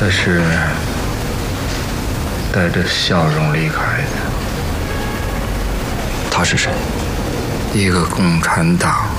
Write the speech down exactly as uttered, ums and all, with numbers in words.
他是带着笑容离开的。 他是谁？ 一个共产党